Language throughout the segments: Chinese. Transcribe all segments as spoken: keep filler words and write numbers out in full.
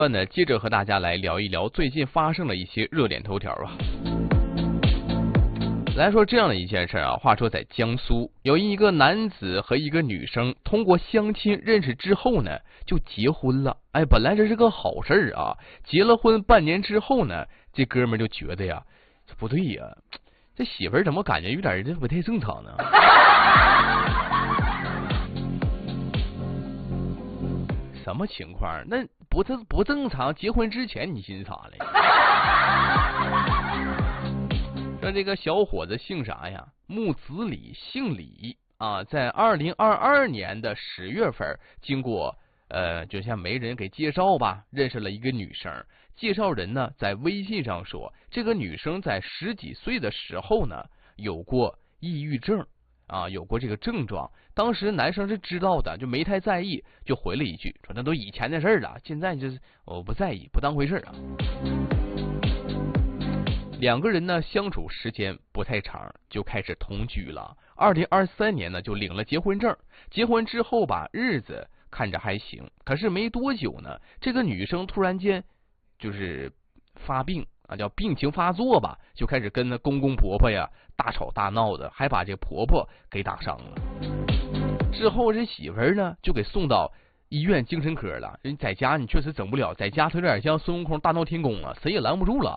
呢，接着和大家来聊一聊最近发生的一些热点头条啊。来说这样的一件事啊，话说在江苏，有一个男子和一个女生通过相亲认识之后呢，就结婚了。哎，本来这是个好事啊，结了婚半年之后呢，这哥们就觉得呀，这不对呀，这媳妇儿怎么感觉有点这不太正常呢？什么情况？那不这不正常？结婚之前你寻思啥嘞？说这个小伙子姓啥呀？木子李，姓李啊，在二零二二年的十月份，经过呃，就像媒人给介绍吧，认识了一个女生。介绍人呢，在微信上说，这个女生在十几岁的时候呢，有过抑郁症啊，有过这个症状。当时男生是知道的，就没太在意，就回了一句说那都以前的事了，现在就是我不在意，不当回事啊。两个人呢相处时间不太长，就开始同居了。二零二三年呢就领了结婚证。结婚之后吧，日子看着还行，可是没多久呢，这个女生突然间就是发病啊，叫病情发作吧，就开始跟那公公婆婆呀大吵大闹的，还把这婆婆给打伤了。之后这媳妇儿呢就给送到医院精神科了。人在家你确实整不了，在家他有点像孙悟空大闹天宫啊，谁也拦不住了。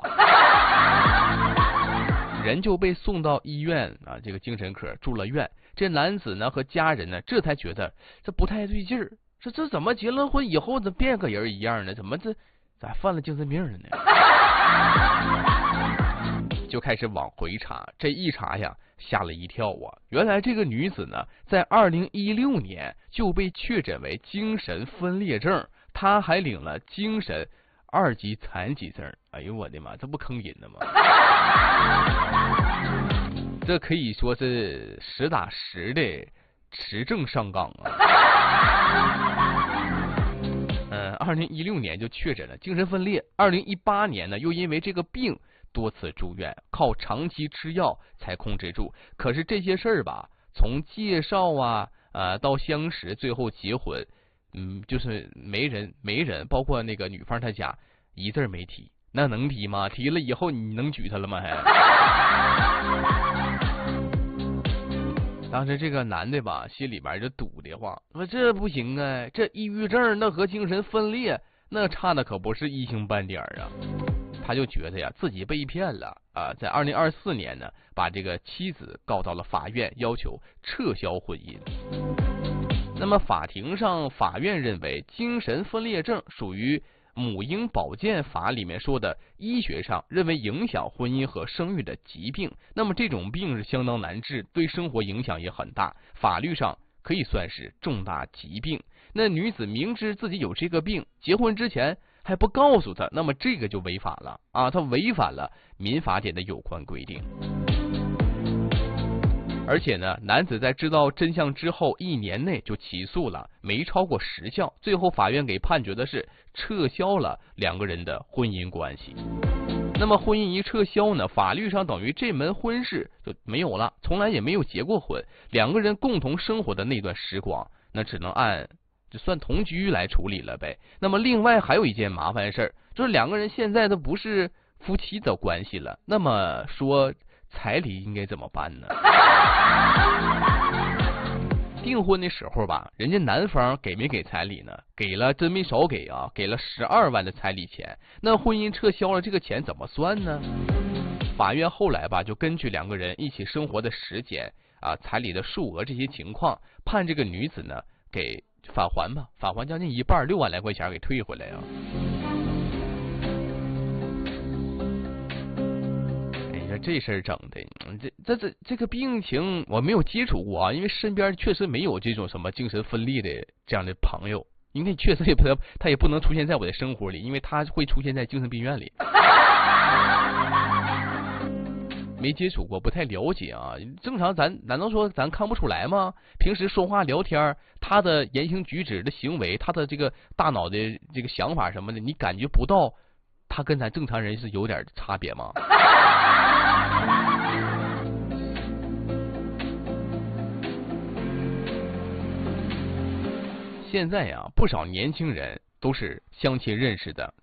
人就被送到医院啊，这个精神科住了院。这男子呢和家人呢，这才觉得这不太对劲儿，说这怎么结了婚以后怎么变个人一样呢？怎么这咋犯了精神病了呢？就开始往回查，这一查呀，吓了一跳啊！原来这个女子呢，在二零一六年就被确诊为精神分裂症，她还领了精神二级残疾证。哎呦我的妈，这不坑人的吗？这可以说是实打实的持证上岗啊！嗯，二零一六年就确诊了精神分裂，二零一八年呢又因为这个病多次住院，靠长期吃药才控制住。可是这些事儿吧，从介绍啊，呃，到相识，最后结婚，嗯，就是没人没人，包括那个女方她家一字没提。那能提吗？提了以后你能举他了吗？还当时这个男的吧，心里边就堵得慌，说这不行啊，这抑郁症那和精神分裂那差的可不是一星半点啊。他就觉得呀，自己被骗了啊！在二零二四年呢，把这个妻子告到了法院，要求撤销婚姻。那么法庭上，法院认为精神分裂症属于母婴保健法里面说的医学上认为影响婚姻和生育的疾病。那么这种病是相当难治，对生活影响也很大，法律上可以算是重大疾病。那女子明知自己有这个病，结婚之前还不告诉他，那么这个就违法了啊！他违反了民法典的有关规定。而且呢，男子在知道真相之后一年内就起诉了，没超过时效。最后法院给判决的是撤销了两个人的婚姻关系。那么婚姻一撤销呢，法律上等于这门婚事就没有了，从来也没有结过婚。两个人共同生活的那段时光，那只能按就算同居来处理了呗。那么另外还有一件麻烦事儿，就是两个人现在都不是夫妻的关系了，那么说彩礼应该怎么办呢？订婚的时候吧，人家男方给没给彩礼呢？给了，真没少给啊，给了十二万的彩礼钱。那婚姻撤销了，这个钱怎么算呢？法院后来吧，就根据两个人一起生活的时间啊、彩礼的数额这些情况，判这个女子呢给返还吧，返还将近一半，六万来块钱给退回来啊。这事儿整的，这这这这个病情我没有接触过啊，因为身边确实没有这种什么精神分裂的这样的朋友，因为确实也不他也不能出现在我的生活里，因为他会出现在精神病院里。没接触过，不太了解啊。正常咱难道说咱看不出来吗？平时说话聊天，他的言行举止的行为，他的这个大脑的这个想法什么的，你感觉不到他跟咱正常人是有点差别吗？现在呀，不少年轻人都是相亲认识的。